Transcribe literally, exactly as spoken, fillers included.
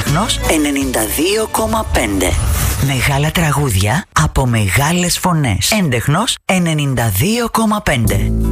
Έντεχνος ενενήντα δύο κόμμα πέντε. Μεγάλα τραγούδια από μεγάλες φωνές. Έντεχνος ενενήντα δύο κόμμα πέντε.